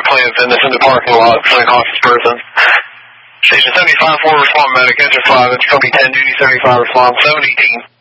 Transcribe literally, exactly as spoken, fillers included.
Planet Fitness in the parking lot for a cautious person. Station seventy-five four, respond medic, enter five, it's Cody ten, duty seventy-five, respond seven eighteen.